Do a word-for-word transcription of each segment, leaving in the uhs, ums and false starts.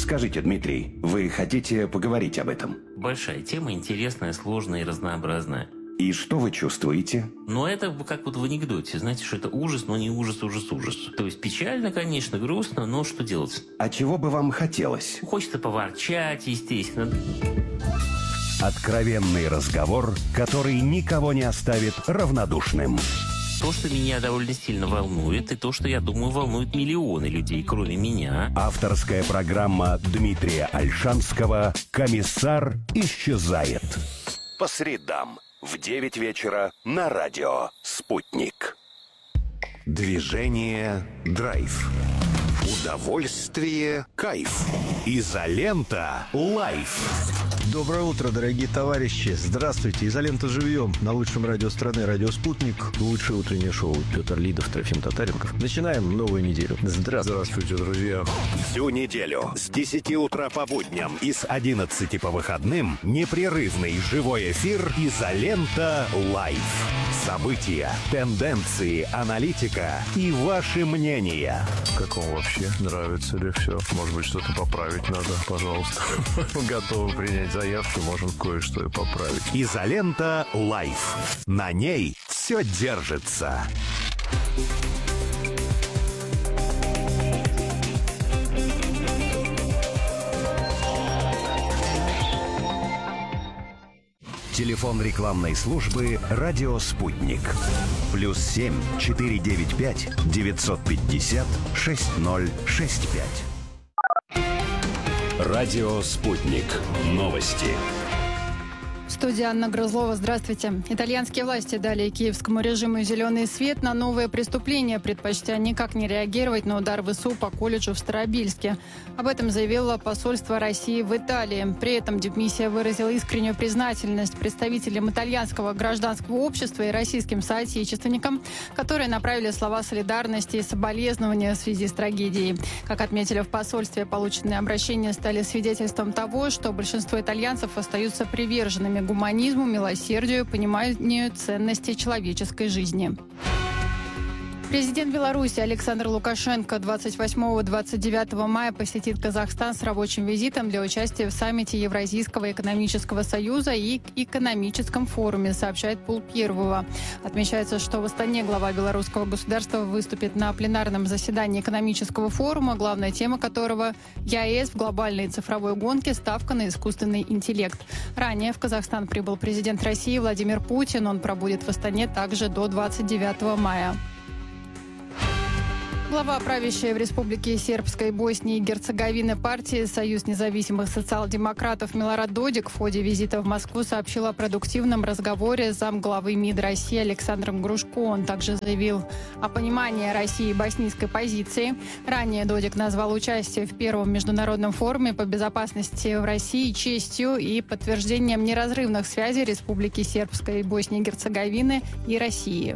Скажите, Дмитрий, вы хотите поговорить об этом? Большая тема, интересная, сложная и разнообразная. И что вы чувствуете? Но это как вот в анекдоте. Знаете, что это ужас, но не ужас, ужас, ужас. То есть печально, конечно, грустно, но что делать? А чего бы вам хотелось? Хочется поворчать, естественно. Откровенный разговор, который никого не оставит равнодушным. То, что меня довольно сильно волнует, и то, что, я думаю, волнует миллионы людей, кроме меня. Авторская программа Дмитрия Ольшанского «Комиссар исчезает». По средам в девять вечера на радио «Спутник». Движение «Драйв». Удовольствие «Кайф». Изолента «Лайф». Доброе утро, дорогие товарищи. Здравствуйте. Изолента живьем. На лучшем радио страны, радио «Спутник». Лучшее утреннее шоу. Петр Лидов, Трофим Татаренков. Начинаем новую неделю. Здравствуйте. Здравствуйте, друзья. Всю неделю с десяти утра по будням и с одиннадцати по выходным непрерывный живой эфир «Изолента Лайф». События, тенденции, аналитика и ваши мнения. Как вам вообще? Нравится ли все? Может быть, что-то поправить надо? Пожалуйста. Готовы принять заявки, можем кое-что и поправить. «Изолента Лайф». На ней все держится. Телефон рекламной службы «Радио Спутник». Плюс семь четыре девять пять девятьсот пятьдесят шесть ноль шесть пять. Радио «Спутник». Новости. Студия Анна Грызлова. Здравствуйте. Итальянские власти дали киевскому режиму зеленый свет на новые преступления, предпочтя никак не реагировать на удар ВСУ по колледжу в Старобельске. Об этом заявило посольство России в Италии. При этом дипмиссия выразила искреннюю признательность представителям итальянского гражданского общества и российским соотечественникам, которые направили слова солидарности и соболезнования в связи с трагедией. Как отметили в посольстве, полученные обращения стали свидетельством того, что большинство итальянцев остаются приверженными гуманизму, милосердию, пониманию ценностей человеческой жизни. Президент Беларуси Александр Лукашенко двадцать восьмого — двадцать девятого мая посетит Казахстан с рабочим визитом для участия в саммите Евразийского экономического союза и экономическом форуме, сообщает Пул Первого. Отмечается, что в Астане глава белорусского государства выступит на пленарном заседании экономического форума, главная тема которого – ЕАЭС в глобальной цифровой гонке, ставка на искусственный интеллект. Ранее в Казахстан прибыл президент России Владимир Путин. Он пробудет в Астане также до двадцать девятого мая. Глава правящей в Республике Сербской Боснии и Герцеговины партии «Союз независимых социал-демократов» Милорад Додик в ходе визита в Москву сообщил о продуктивном разговоре с замглавы МИД России Александром Грушко. Он также заявил о понимании России боснийской позиции. Ранее Додик назвал участие в первом международном форуме по безопасности в России честью и подтверждением неразрывных связей Республики Сербской Боснии и Герцеговины и России.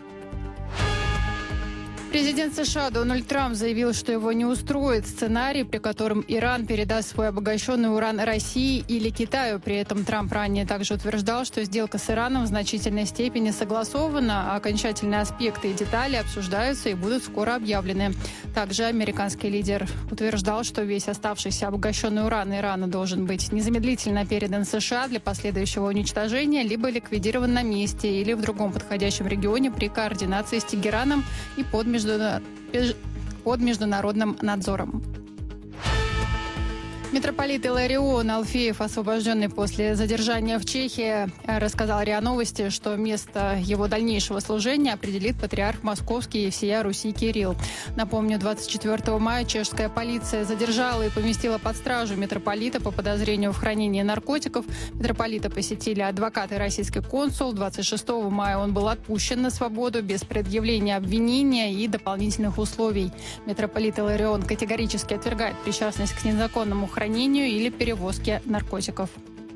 Президент США Дональд Трамп заявил, что его не устроит сценарий, при котором Иран передаст свой обогащенный уран России или Китаю. При этом Трамп ранее также утверждал, что сделка с Ираном в значительной степени согласована, а окончательные аспекты и детали обсуждаются и будут скоро объявлены. Также американский лидер утверждал, что весь оставшийся обогащенный уран Ирана должен быть незамедлительно передан США для последующего уничтожения, либо ликвидирован на месте или в другом подходящем регионе при координации с Тегераном и под международным под международным надзором. Митрополит Иларион Алфеев, освобожденный после задержания в Чехии, рассказал РИА Новости, что место его дальнейшего служения определит патриарх Московский и всея Руси Кирилл. Напомню, двадцать четвёртого мая чешская полиция задержала и поместила под стражу митрополита по подозрению в хранении наркотиков. Митрополита посетили адвокат и российский консул. двадцать шестого мая он был отпущен на свободу без предъявления обвинения и дополнительных условий. Митрополит Иларион категорически отвергает причастность к незаконному хранению или перевозке наркотиков.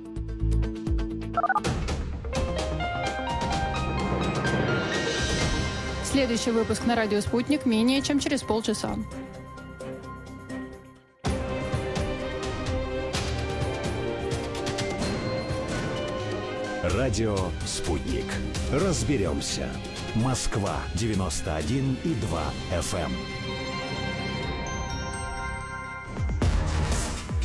Следующий выпуск на радио «Спутник» менее чем через полчаса. Радио «Спутник». Разберемся. Москва девяносто один и два эф эм.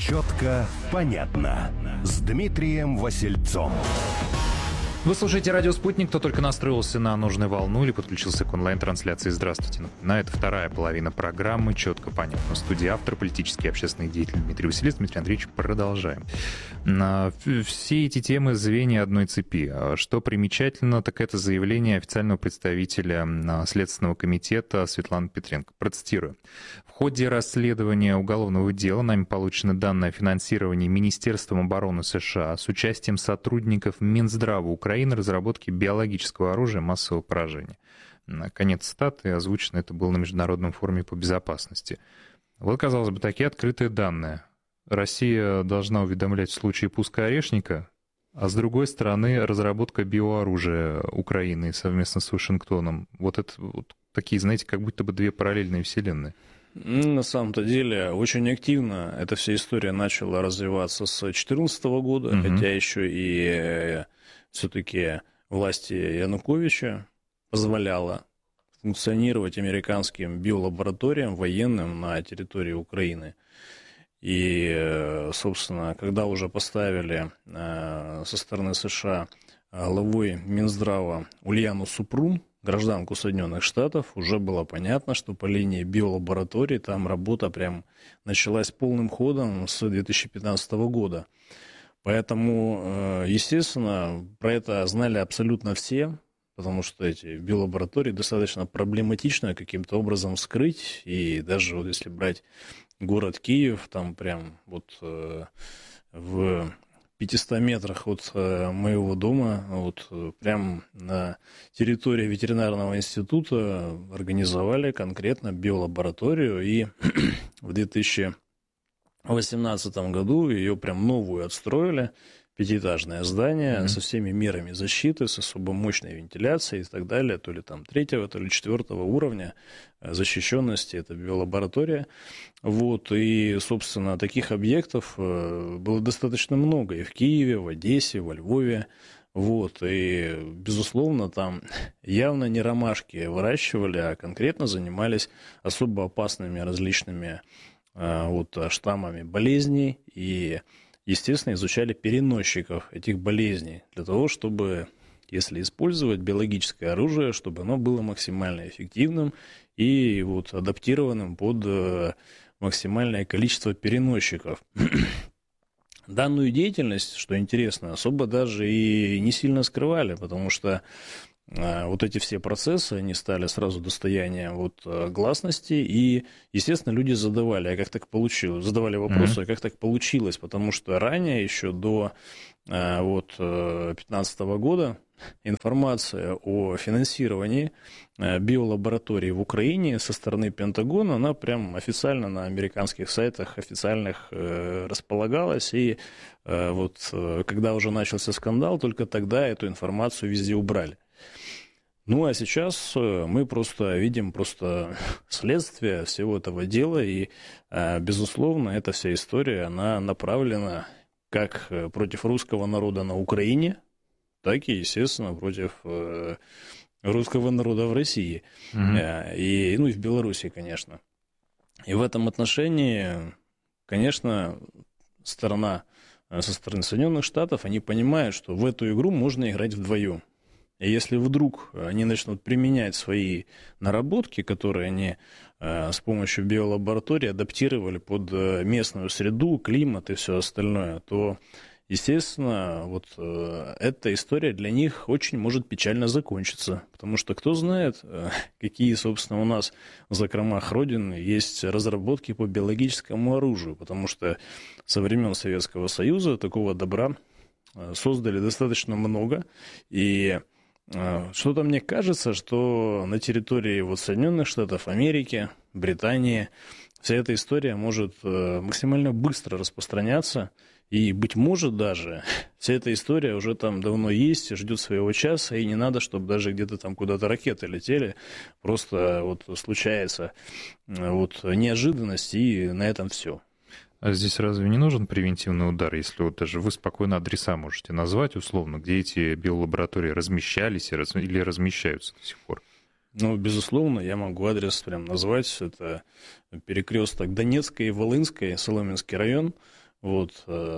Четко, понятно. С Дмитрием Васильцом. Вы слушаете «Радио Спутник». Кто только настроился на нужную волну или подключился к онлайн-трансляции, здравствуйте. Напоминаю, это вторая половина программы «Четко, понятно». В студии автор, политический и общественный деятель Дмитрий Васильев. Дмитрий Андреевич, продолжаем. Все эти темы звенья одной цепи. Что примечательно, так это заявление официального представителя Следственного комитета Светланы Петренко. Процитирую. В ходе расследования уголовного дела нами получены данные о финансировании Министерством обороны США с участием сотрудников Минздрава Украины разработки биологического оружия массового поражения. Конец цитаты, озвучено это было на Международном форуме по безопасности. Вот, казалось бы, такие открытые данные. Россия должна уведомлять в случае пуска орешника, а с другой стороны, разработка биооружия Украины совместно с Вашингтоном. Вот это вот такие, знаете, как будто бы две параллельные вселенные. На самом-то деле, очень активно эта вся история начала развиваться с две тысячи четырнадцатого года, угу. хотя еще и все-таки власти Януковича позволяла функционировать американским биолабораториям военным на территории Украины. И, собственно, когда уже поставили со стороны США главой Минздрава Ульяну Супрун, гражданку Соединенных Штатов, уже было понятно, что по линии биолабораторий там работа прям началась полным ходом с две тысячи пятнадцатого года. Поэтому, естественно, про это знали абсолютно все, потому что эти биолаборатории достаточно проблематично каким-то образом скрыть. И даже вот если брать город Киев, там прям вот в пятистах метрах от моего дома, вот прям на территории ветеринарного института организовали конкретно биолабораторию, и в две тысячи восемнадцатом году ее прям новую отстроили, пятиэтажное здание mm-hmm. со всеми мерами защиты, с особо мощной вентиляцией и так далее, то ли там третьего, то ли четвертого уровня защищенности, это биолаборатория. Вот, и, собственно, таких объектов было достаточно много и в Киеве, в Одессе, во Львове. Вот, и, безусловно, там явно не ромашки выращивали, а конкретно занимались особо опасными различными вот, штаммами болезней и, естественно, изучали переносчиков этих болезней для того, чтобы, если использовать биологическое оружие, чтобы оно было максимально эффективным и вот, адаптированным под максимальное количество переносчиков. Данную деятельность, что интересно, особо даже и не сильно скрывали, потому что вот эти все процессы, они стали сразу достоянием вот гласности, и, естественно, люди задавали, а как так получилось, задавали вопросы, mm-hmm. а как так получилось, потому что ранее, еще до вот пятнадцатого года, информация о финансировании биолабораторий в Украине со стороны Пентагона, она прям официально на американских сайтах официальных располагалась, и вот когда уже начался скандал, только тогда эту информацию везде убрали. Ну, а сейчас мы просто видим просто следствие всего этого дела, и, безусловно, эта вся история, она направлена как против русского народа на Украине, так и, естественно, против русского народа в России, mm-hmm. и, ну, и в Беларуси, конечно. И в этом отношении, конечно, сторона, со стороны Соединенных Штатов, они понимают, что в эту игру можно играть вдвоем. И если вдруг они начнут применять свои наработки, которые они э, с помощью биолаборатории адаптировали под местную среду, климат и все остальное, то, естественно, вот э, эта история для них очень может печально закончиться. Потому что кто знает, э, какие, собственно, у нас в закромах Родины есть разработки по биологическому оружию. Потому что со времен Советского Союза такого добра э, создали достаточно много. И что-то мне кажется, что на территории вот Соединенных Штатов Америки, Британии вся эта история может максимально быстро распространяться, и, быть может, даже вся эта история уже там давно есть, ждет своего часа, и не надо, чтобы даже где-то там куда-то ракеты летели, просто вот случается вот неожиданность, и на этом все. А здесь разве не нужен превентивный удар, если вот даже вы спокойно адреса можете назвать условно, где эти биолаборатории размещались или размещаются до сих пор? Ну, безусловно, я могу адрес прям назвать. Это перекресток Донецкой и Волынской, Соломенский район. Вот,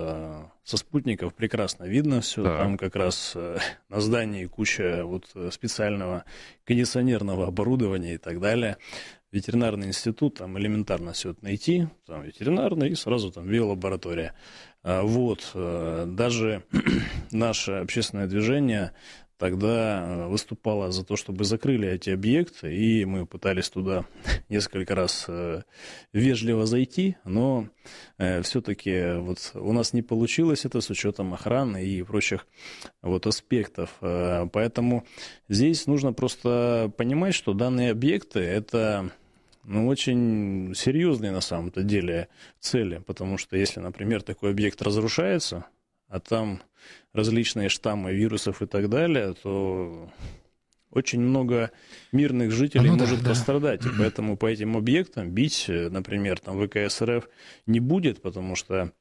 со спутников прекрасно видно все. Да. Там как раз на здании куча вот специального кондиционерного оборудования и так далее. Ветеринарный институт, там элементарно все это найти. Там ветеринарный и сразу там биолаборатория. Вот, даже наше общественное движение тогда выступала за то, чтобы закрыли эти объекты, и мы пытались туда несколько раз вежливо зайти, но все-таки вот у нас не получилось это с учетом охраны и прочих вот аспектов. Поэтому здесь нужно просто понимать, что данные объекты – это ну, очень серьезные на самом-то деле цели, потому что если, например, такой объект разрушается, а там различные штаммы вирусов и так далее, то очень много мирных жителей а ну может да, пострадать. Да. И поэтому по этим объектам бить, например, там ВКС РФ не будет, потому что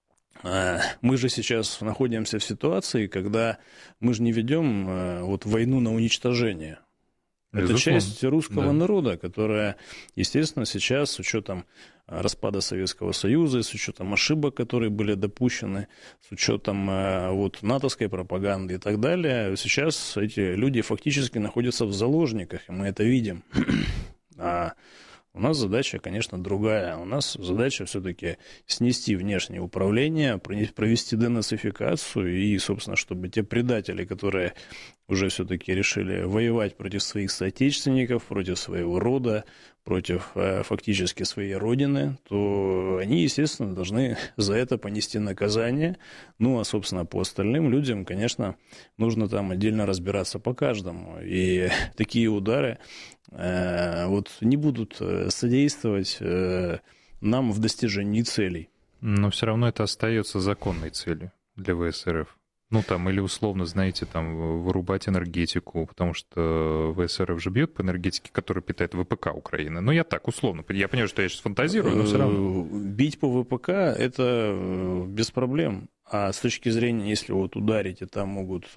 э, мы же сейчас находимся в ситуации, когда мы же не ведем э, вот, войну на уничтожение. Это часть русского да. народа, которая, естественно, сейчас с учетом распада Советского Союза, с учетом ошибок, которые были допущены, с учетом вот, натовской пропаганды и так далее, сейчас эти люди фактически находятся в заложниках, и мы это видим. А у нас задача, конечно, другая. У нас задача все-таки снести внешнее управление, провести денацификацию и, собственно, чтобы те предатели, которые уже все-таки решили воевать против своих соотечественников, против своего рода, против фактически своей родины, то они, естественно, должны за это понести наказание. Ну, а, собственно, по остальным людям, конечно, нужно там отдельно разбираться по каждому. И такие удары э, вот не будут содействовать э, нам в достижении целей. Но все равно это остается законной целью для ВСРФ. Ну, там, или условно, знаете, там, вырубать энергетику, потому что ВСРФ же бьет по энергетике, которая питает ВПК Украины. Ну, я так, условно, я понимаю, что я сейчас фантазирую, но все равно. Бить по ВПК – это без проблем. А с точки зрения, если вот ударить, и там могут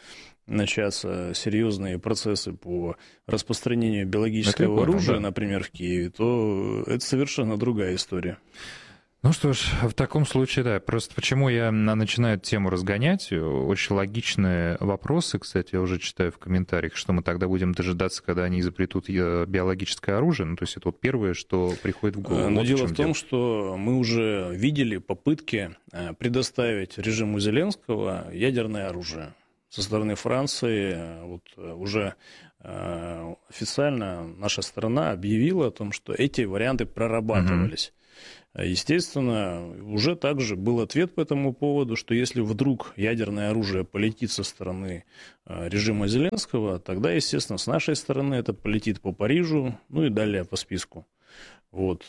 начаться серьезные процессы по распространению биологического понял, оружия, да. например, в Киеве, то это совершенно другая история. Ну что ж, в таком случае, да, просто почему я начинаю эту тему разгонять, очень логичные вопросы, кстати, я уже читаю в комментариях, что мы тогда будем дожидаться, когда они изобретут биологическое оружие, ну то есть это вот первое, что приходит в голову. Но вот дело в, в том, дело. что мы уже видели попытки предоставить режиму Зеленского ядерное оружие. Со стороны Франции вот уже официально наша страна объявила о том, что эти варианты прорабатывались. Естественно, уже также был ответ по этому поводу, что если вдруг ядерное оружие полетит со стороны режима Зеленского, тогда, естественно, с нашей стороны это полетит по Парижу, ну и далее по списку. Вот.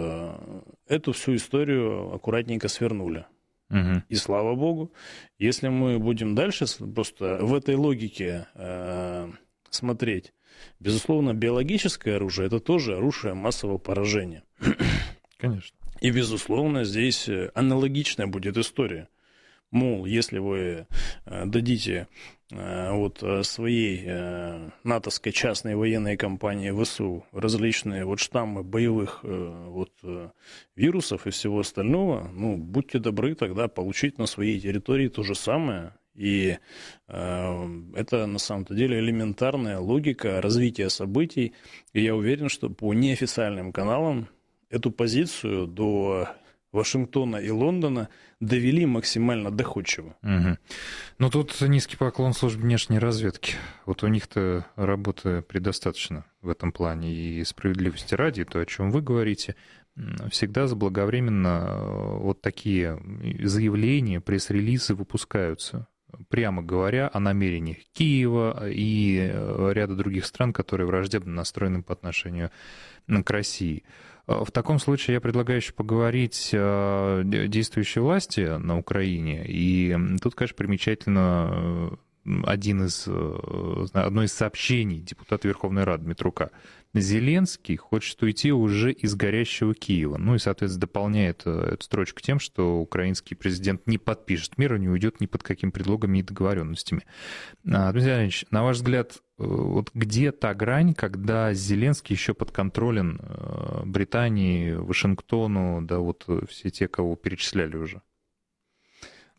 Эту всю историю аккуратненько свернули. Угу. И слава богу, если мы будем дальше просто в этой логике смотреть, безусловно, биологическое оружие – это тоже оружие массового поражения. Конечно. И, безусловно, здесь аналогичная будет история. Мол, если вы дадите вот своей натовской частной военной компании ВСУ различные вот штаммы боевых вот вирусов и всего остального, ну, будьте добры тогда получить на своей территории то же самое. И э, это на самом-то деле элементарная логика развития событий. И я уверен, что по неофициальным каналам эту позицию до Вашингтона и Лондона довели максимально доходчиво. Угу. Но тут низкий поклон службе внешней разведки. Вот у них-то работы предостаточно в этом плане. И справедливости ради, то, о чем вы говорите, всегда заблаговременно вот такие заявления, пресс-релизы выпускаются, прямо говоря о намерениях Киева и ряда других стран, которые враждебно настроены по отношению к России. В таком случае я предлагаю еще поговорить о действующей власти на Украине. И тут, конечно, примечательно один из, одно из сообщений депутата Верховной Рады Дмитрука. Зеленский хочет уйти уже из горящего Киева. Ну и, соответственно, дополняет эту строчку тем, что украинский президент не подпишет мир, не уйдет ни под какими предлогами и договоренностями. Дмитрий Леонидович, на ваш взгляд, вот где та грань, когда Зеленский еще подконтролен Британии, Вашингтону, да вот все те, кого перечисляли уже?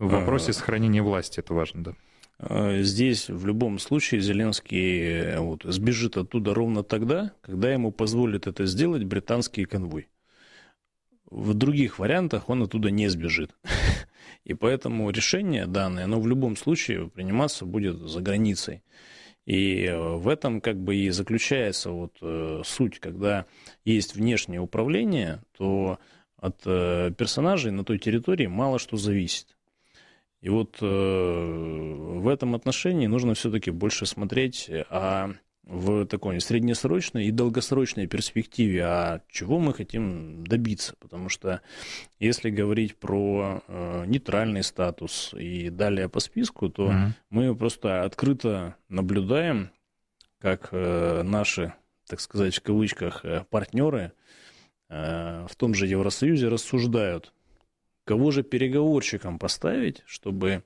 В вопросе сохранения власти это важно, да? Здесь в любом случае Зеленский вот, сбежит оттуда ровно тогда, когда ему позволит это сделать британский конвой. В других вариантах он оттуда не сбежит. И поэтому решение данное, оно в любом случае приниматься будет за границей. И в этом как бы и заключается вот суть, когда есть внешнее управление, то от персонажей на той территории мало что зависит. И вот э, в этом отношении нужно все-таки больше смотреть а в такой среднесрочной и долгосрочной перспективе, а чего мы хотим добиться. Потому что если говорить про э, нейтральный статус и далее по списку, то mm-hmm. мы просто открыто наблюдаем, как э, наши, так сказать, в кавычках, партнеры э, в том же Евросоюзе рассуждают, кого же переговорщиком поставить, чтобы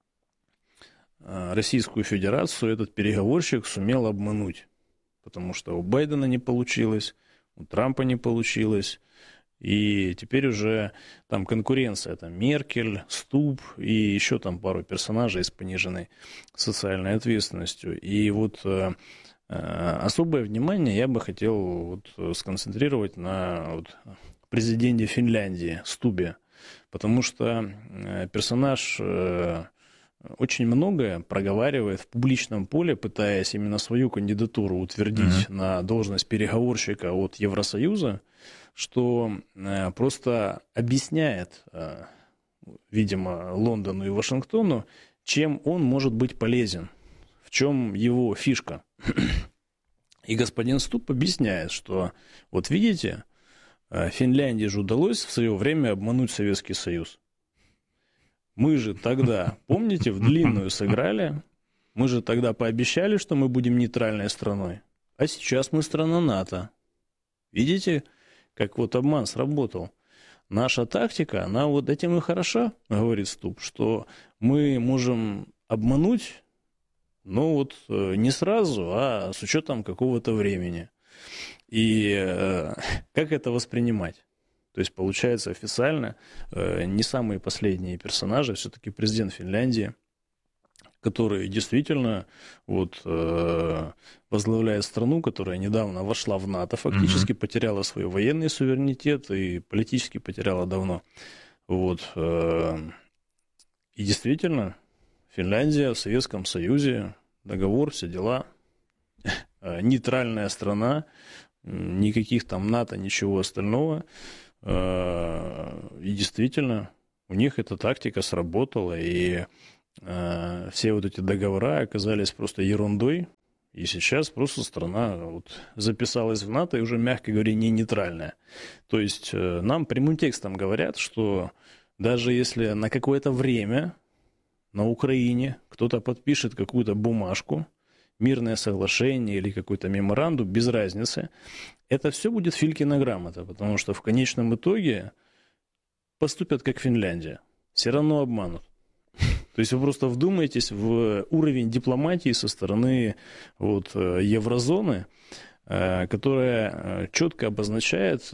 Российскую Федерацию этот переговорщик сумел обмануть. Потому что у Байдена не получилось, у Трампа не получилось. И теперь уже там конкуренция. Там Меркель, Стуб и еще там пару персонажей с пониженной социальной ответственностью. И вот э, особое внимание я бы хотел вот сконцентрировать на вот президенте Финляндии, Стубе. Потому что персонаж очень многое проговаривает в публичном поле, пытаясь именно свою кандидатуру утвердить mm-hmm. на должность переговорщика от Евросоюза, что просто объясняет, видимо, Лондону и Вашингтону, чем он может быть полезен, в чем его фишка. И господин Стуб объясняет, что вот видите, Финляндии же удалось в свое время обмануть Советский Союз. Мы же тогда, помните, в длинную сыграли, мы же тогда пообещали, что мы будем нейтральной страной, а сейчас мы страна НАТО. Видите, как вот обман сработал? Наша тактика, она вот этим и хороша, говорит Стуб, что мы можем обмануть, но вот не сразу, а с учетом какого-то времени. И э, как это воспринимать? То есть, получается, официально э, не самые последние персонажи, все-таки президент Финляндии, который действительно вот, э, возглавляет страну, которая недавно вошла в НАТО, фактически mm-hmm. потеряла свой военный суверенитет и политически потеряла давно. Вот, э, и действительно, Финляндия в Советском Союзе, договор, все дела, нейтральная страна, никаких там НАТО, ничего остального. И действительно, у них эта тактика сработала, и все вот эти договора оказались просто ерундой. И сейчас просто страна вот записалась в НАТО и уже, мягко говоря, не нейтральная. То есть нам прямым текстом говорят, что даже если на какое-то время на Украине кто-то подпишет какую-то бумажку, мирное соглашение или какой-то меморандум, без разницы, это все будет Филькина грамота, потому что в конечном итоге поступят как Финляндия, все равно обманут. То есть вы просто вдумаетесь в уровень дипломатии со стороны вот, еврозоны, которая четко обозначает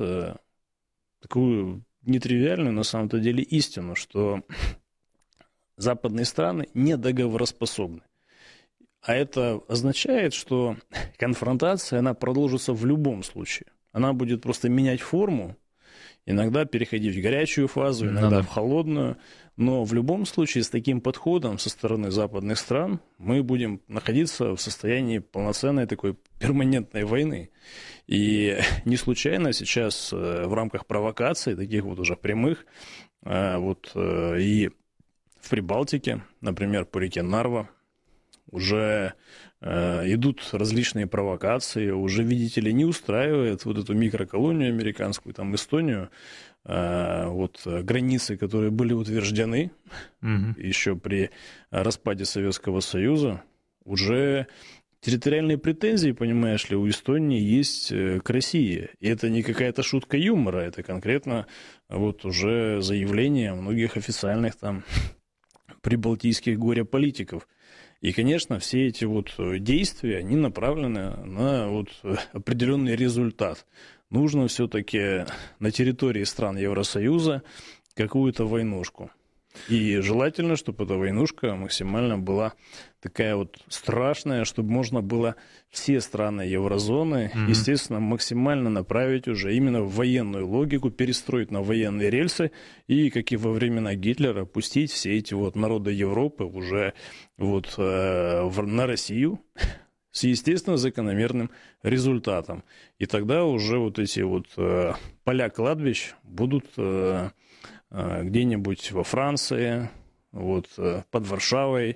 такую нетривиальную на самом-то деле истину, что западные страны не договороспособны. А это означает, что конфронтация, она продолжится в любом случае. Она будет просто менять форму, иногда переходить в горячую фазу, иногда Надо. в холодную. Но в любом случае с таким подходом со стороны западных стран мы будем находиться в состоянии полноценной такой перманентной войны. И не случайно сейчас в рамках провокаций, таких вот уже прямых, вот и в Прибалтике, например, по реке Нарва, уже э, идут различные провокации, уже, видите ли, не устраивает вот эту микроколонию американскую, там Эстонию, э, вот границы, которые были утверждены mm-hmm. еще при распаде Советского Союза, уже территориальные претензии, понимаешь ли, у Эстонии есть к России. И это не какая-то шутка юмора, это конкретно вот уже заявление многих официальных там прибалтийских горе-политиков. И, конечно, все эти вот действия, они направлены на вот определенный результат. Нужно все-таки на территории стран Евросоюза какую-то войнушку. И желательно, чтобы эта войнушка максимально была такая вот страшная, чтобы можно было все страны еврозоны, mm-hmm. естественно, максимально направить уже именно в военную логику, перестроить на военные рельсы и, как и во времена Гитлера, пустить все эти вот народы Европы уже вот э, в, на Россию с, естественно, закономерным результатом. И тогда уже вот эти вот э, поля кладбищ будут... Э, где-нибудь во Франции, вот, под Варшавой,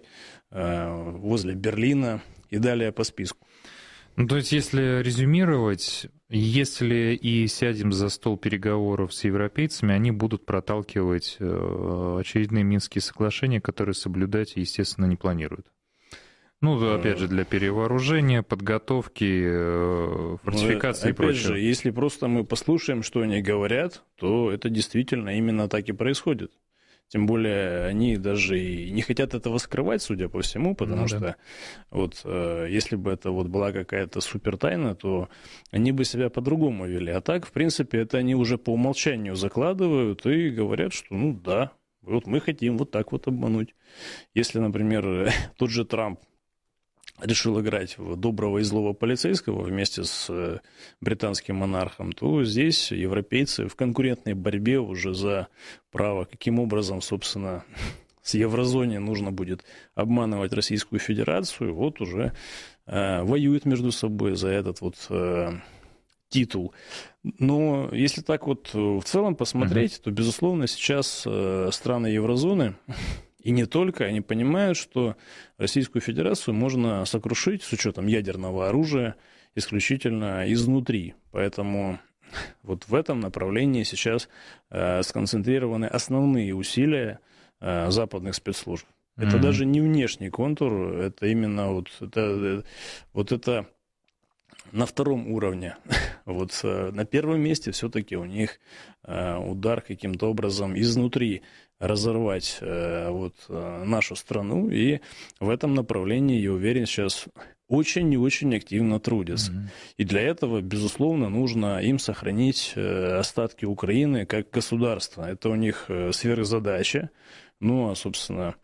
возле Берлина и далее по списку. Ну, то есть, если резюмировать, если и сядем за стол переговоров с европейцами, они будут проталкивать очередные Минские соглашения, которые соблюдать, естественно, не планируют. Ну, опять же, для перевооружения, подготовки, фортификации, ну, и прочее. Опять же, если просто мы послушаем, что они говорят, то это действительно именно так и происходит. Тем более, они даже и не хотят этого скрывать, судя по всему, потому ну, что да. вот, э, если бы это вот была какая-то супертайна, то они бы себя по-другому вели. А так, в принципе, это они уже по умолчанию закладывают и говорят, что ну да, вот мы хотим вот так вот обмануть. Если, например, тот же Трамп решил играть в доброго и злого полицейского вместе с британским монархом, то здесь европейцы в конкурентной борьбе уже за право, каким образом, собственно, с еврозоне нужно будет обманывать Российскую Федерацию, вот уже э, воюют между собой за этот вот э, титул. Но если так вот в целом посмотреть, uh-huh. то, безусловно, сейчас э, страны еврозоны... И не только, они понимают, что Российскую Федерацию можно сокрушить с учетом ядерного оружия исключительно изнутри. Поэтому вот в этом направлении сейчас э, сконцентрированы основные усилия э, западных спецслужб. Mm-hmm. Это даже не внешний контур, это именно вот это, вот это на втором уровне. Вот э, на первом месте все-таки у них э, удар каким-то образом изнутри разорвать э, вот, э, нашу страну, и в этом направлении, я уверен, сейчас очень и очень активно трудятся. Mm-hmm. И для этого, безусловно, нужно им сохранить э, остатки Украины как государства. Это у них э, сверхзадача. Ну, а, собственно,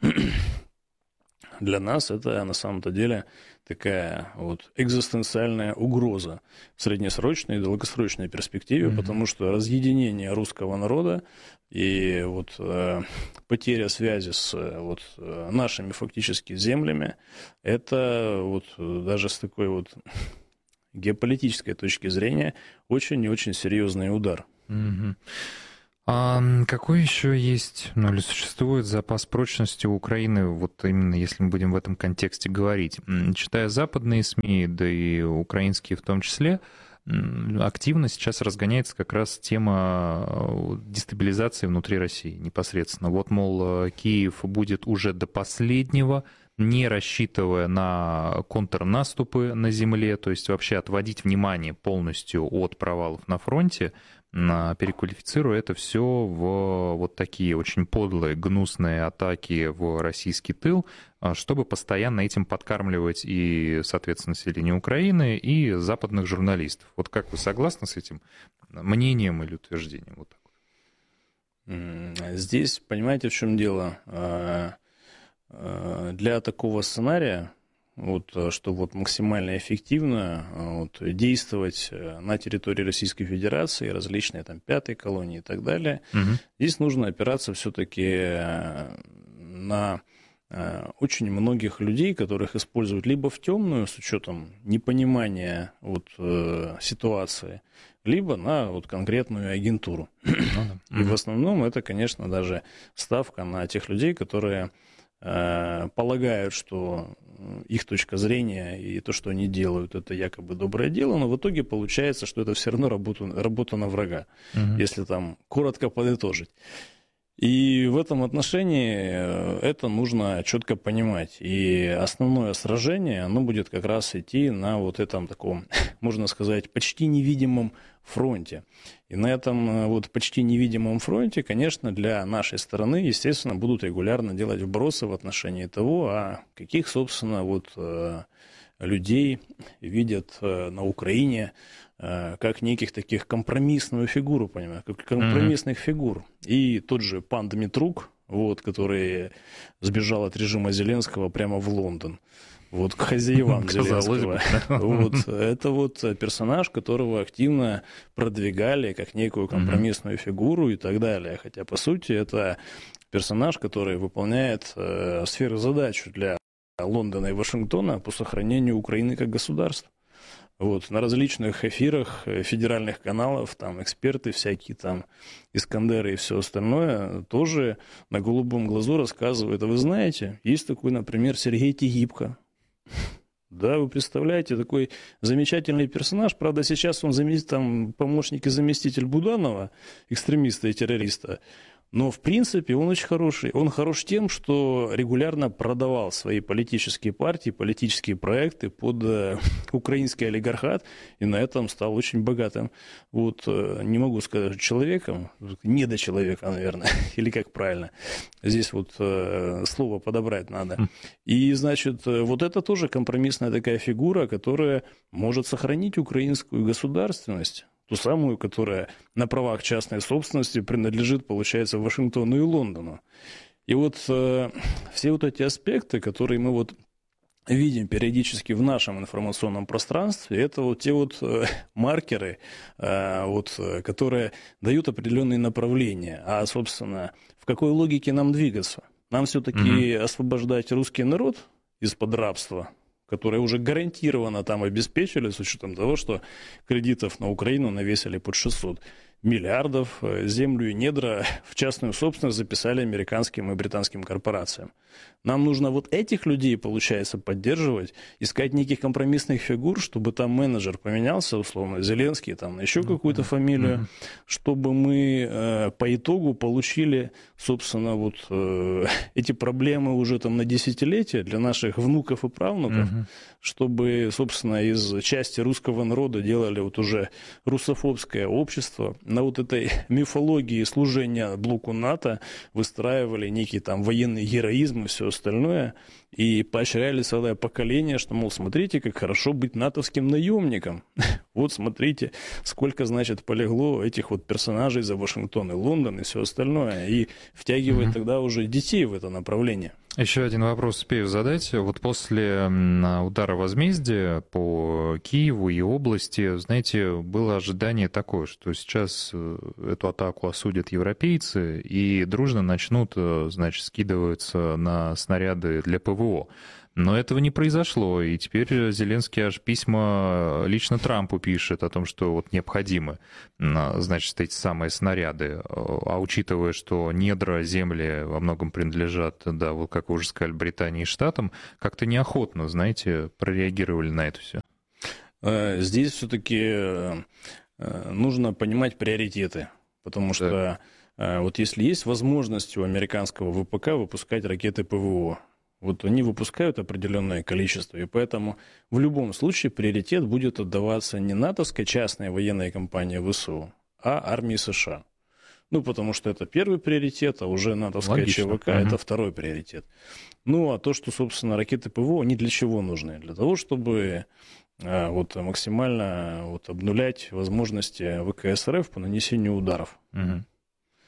для нас это на самом-то деле такая вот экзистенциальная угроза в среднесрочной и долгосрочной перспективе, mm-hmm. потому что разъединение русского народа и вот э, потеря связи с вот, нашими фактически землями, это вот даже с такой вот геополитической точки зрения очень и очень серьезный удар. Mm-hmm. А какой еще есть, ну или существует запас прочности у Украины, вот именно если мы будем в этом контексте говорить? Читая западные СМИ, да и украинские в том числе, активно сейчас разгоняется как раз тема дестабилизации внутри России непосредственно. Вот, мол, Киев будет уже до последнего, не рассчитывая на контрнаступы на земле, то есть вообще отводить внимание полностью от провалов на фронте, переквалифицируя это все в вот такие очень подлые, гнусные атаки в российский тыл, чтобы постоянно этим подкармливать и, соответственно, население Украины, и западных журналистов. Вот как вы согласны с этим мнением или утверждением? Вот так. Здесь, понимаете, в чем дело? Для такого сценария, вот, что вот максимально эффективно вот, действовать на территории Российской Федерации, различные там пятые колонии и так далее, угу. здесь нужно опираться все-таки на очень многих людей, которых используют либо в темную, с учетом непонимания вот, ситуации, либо на вот, конкретную агентуру. Ну, да. И в основном это, конечно, даже ставка на тех людей, которые полагают, что их точка зрения и то, что они делают, это якобы доброе дело, но в итоге получается, что это все равно работа, работа на врага, угу. если там коротко подытожить. И в этом отношении это нужно четко понимать. И основное сражение, оно будет как раз идти на вот этом таком, можно сказать, почти невидимом фронте. И на этом вот почти невидимом фронте, конечно, для нашей стороны, естественно, будут регулярно делать вбросы в отношении того, а каких, собственно, вот людей видят на Украине как неких таких компромиссную фигуру, понимаю, как компромиссных mm-hmm. фигур. И тот же пан Дмитрук, вот, который сбежал от режима Зеленского прямо в Лондон. Вот к хозяевам Зеленского. Вот, это вот персонаж, которого активно продвигали как некую компромиссную фигуру и так далее. Хотя, по сути, это персонаж, который выполняет э, сферу задач для Лондона и Вашингтона по сохранению Украины как государства. Вот, на различных эфирах федеральных каналов, там эксперты всякие, там Искандеры и все остальное, тоже на голубом глазу рассказывают. А вы знаете, есть такой, например, Сергей Тегибко. Да, вы представляете, такой замечательный персонаж. Правда, сейчас он там, помощник и заместитель Буданова, экстремиста и террориста. Но, в принципе, он очень хороший. Он хорош тем, что регулярно продавал свои политические партии, политические проекты под э, украинский олигархат, и на этом стал очень богатым. Вот, э, не могу сказать, человеком, недочеловеком, наверное, или как правильно. Здесь вот э, слово подобрать надо. И, значит, вот это тоже компромиссная такая фигура, которая может сохранить украинскую государственность. Ту самую, которая на правах частной собственности принадлежит, получается, Вашингтону и Лондону. И вот э, все вот эти аспекты, которые мы вот видим периодически в нашем информационном пространстве, это вот те вот э, маркеры, э, вот, которые дают определенные направления. А, собственно, в какой логике нам двигаться? Нам все-таки mm-hmm. освобождать русский народ из-под рабства, которые уже гарантированно там обеспечили, с учетом того, что кредитов на Украину навесили под шестьсот миллиардов, землю и недра в частную собственность записали американским и британским корпорациям. Нам нужно вот этих людей, получается, поддерживать, искать неких компромиссных фигур, чтобы там менеджер поменялся, условно, Зеленский, там, на еще какую-то фамилию, чтобы мы э, по итогу получили, собственно, вот э, эти проблемы уже там на десятилетия для наших внуков и правнуков, чтобы, собственно, из части русского народа делали вот уже русофобское общество, на вот этой мифологии служения блоку НАТО выстраивали некий там военный героизм и все остальное, и поощряли целое поколение, что, мол, смотрите, как хорошо быть натовским наемником. Вот смотрите, сколько, значит, полегло этих вот персонажей за Вашингтон и Лондон и все остальное, и втягивать mm-hmm. тогда уже детей в это направление. Еще один вопрос успею задать. Вот после удара возмездия по Киеву и области, знаете, было ожидание такое, что сейчас эту атаку осудят европейцы и дружно начнут, значит, скидываться на снаряды для ПВО. Но этого не произошло, и теперь Зеленский аж письма лично Трампу пишет о том, что вот необходимы, значит, эти самые снаряды. А учитывая, что недра, земли во многом принадлежат, да, вот как вы уже сказали, Британии и Штатам, как-то неохотно, знаете, прореагировали на это все. Здесь все-таки нужно понимать приоритеты, потому что да. вот если есть возможность у американского ВПК выпускать ракеты ПВО, вот они выпускают определенное количество, и поэтому в любом случае приоритет будет отдаваться не натовской частной военной компании ВСУ, а армии США. Ну, потому что это первый приоритет, а уже натовская Логично. ЧВК угу. это второй приоритет. Ну, а то, что, собственно, ракеты ПВО, они для чего нужны? Для того, чтобы а, вот, максимально вот, обнулять возможности ВКС РФ по нанесению ударов. Угу.